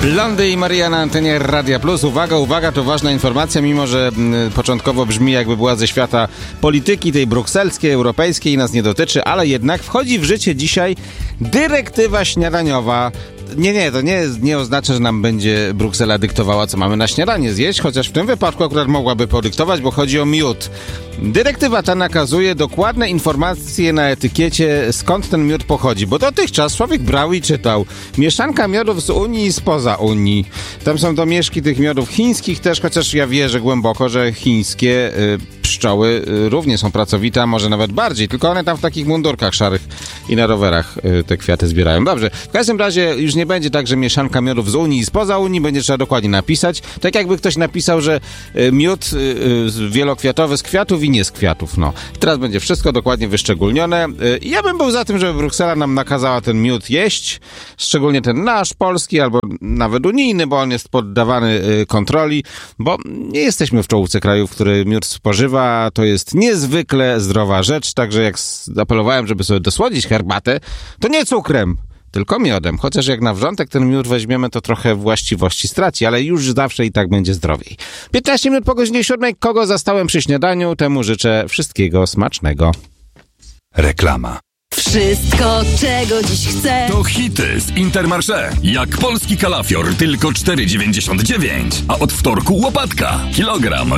Blondy i Maria na antenie Radia Plus. Uwaga, to ważna informacja, mimo że początkowo brzmi, jakby była ze świata polityki, tej brukselskiej, europejskiej i nas nie dotyczy, ale jednak wchodzi w życie dzisiaj dyrektywa śniadaniowa. To nie oznacza, że nam będzie Bruksela dyktowała, co mamy na śniadanie zjeść, chociaż w tym wypadku akurat mogłaby podyktować, bo chodzi o miód. Dyrektywa ta nakazuje dokładne informacje na etykiecie, skąd ten miód pochodzi, bo dotychczas człowiek brał i czytał mieszanka miodów z Unii i spoza Unii. Tam są domieszki tych miodów chińskich też, chociaż ja wierzę głęboko, że chińskie pszczoły równie są pracowite, a może nawet bardziej, tylko one tam w takich mundurkach szarych i na rowerach te kwiaty zbierają. Dobrze, w każdym razie już nie będzie tak, że mieszanka miodów z Unii i spoza Unii, będzie trzeba dokładnie napisać. Tak jakby ktoś napisał, że miód wielokwiatowy z kwiatów i nie z kwiatów. No. Teraz będzie wszystko dokładnie wyszczególnione. Ja bym był za tym, żeby Bruksela nam nakazała ten miód jeść, szczególnie ten nasz, polski, albo nawet unijny, bo on jest poddawany kontroli, bo nie jesteśmy w czołówce krajów, który miód spożywa. To jest niezwykle zdrowa rzecz, także jak apelowałem, żeby sobie dosłodzić herbatę, to nie cukrem, tylko miodem. Chociaż jak na wrzątek ten miód weźmiemy, to trochę właściwości straci, ale już zawsze i tak będzie zdrowiej. 15 minut po godzinie 7. Kogo zastałem przy śniadaniu, temu życzę wszystkiego smacznego. Reklama. Wszystko, czego dziś chcę. To hity z Intermarché. Jak polski kalafior, tylko 4,99. A od wtorku łopatka. Kilogram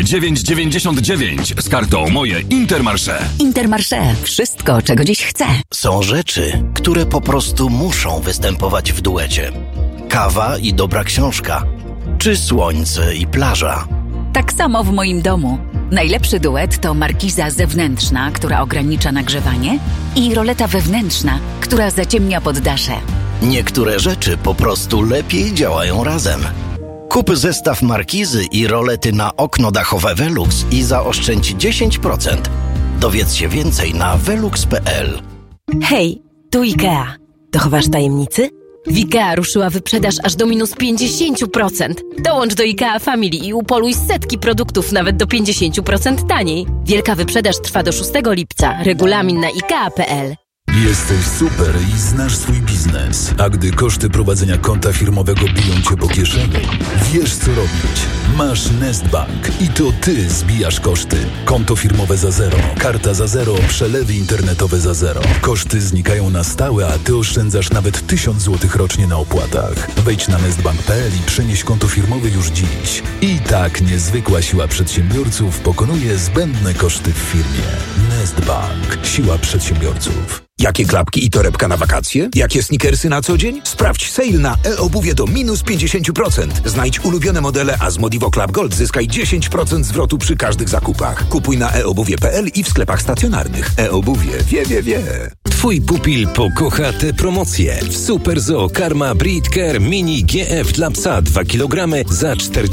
9,99 z kartą Moje Intermarché. Intermarché. Wszystko, czego dziś chcę. Są rzeczy, które po prostu muszą występować w duecie. Kawa i dobra książka. Czy słońce i plaża. Tak samo w moim domu. Najlepszy duet to markiza zewnętrzna, która ogranicza nagrzewanie, i roleta wewnętrzna, która zaciemnia poddasze. Niektóre rzeczy po prostu lepiej działają razem. Kup zestaw markizy i rolety na okno dachowe Velux i zaoszczędź 10%. Dowiedz się więcej na velux.pl. Hej, tu IKEA. Dochowasz tajemnicy? W IKEA ruszyła wyprzedaż aż do minus 50%. Dołącz do IKEA Family i upoluj setki produktów nawet do 50% taniej. Wielka wyprzedaż trwa do 6 lipca. Regulamin na ikea.pl. Jesteś super i znasz swój biznes. A gdy koszty prowadzenia konta firmowego biją cię po kieszeni, wiesz co robić. Masz Nestbank i to ty zbijasz koszty. Konto firmowe za zero, karta za zero, przelewy internetowe za zero. Koszty znikają na stałe, a ty oszczędzasz nawet 1000 zł rocznie na opłatach. Wejdź na nestbank.pl i przenieś konto firmowe już dziś. I tak niezwykła siła przedsiębiorców pokonuje zbędne koszty w firmie. Nestbank. Siła przedsiębiorców. Jakie klapki i torebka na wakacje? Jakie sneakersy na co dzień? Sprawdź sale na e-obuwie do minus 50%. Znajdź ulubione modele, a z Modivo Club Gold zyskaj 10% zwrotu przy każdych zakupach. Kupuj na eobuwie.pl i w sklepach stacjonarnych. E-obuwie wie. Twój pupil pokocha te promocje. W Super Zoo Karma Breed Care Mini GF dla psa 2 kg za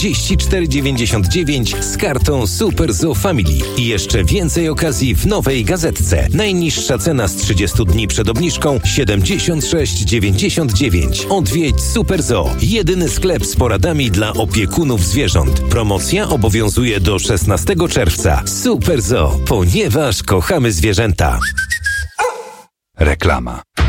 44,99 z kartą Super Zoo Family. I jeszcze więcej okazji w nowej gazetce. Najniższa cena z 30 dni przed obniżką 76,99. Odwiedź Super Zoo. Jedyny sklep z poradami dla opiekunów zwierząt. Promocja obowiązuje do 16 czerwca. Super Zoo, ponieważ kochamy zwierzęta. Reklama.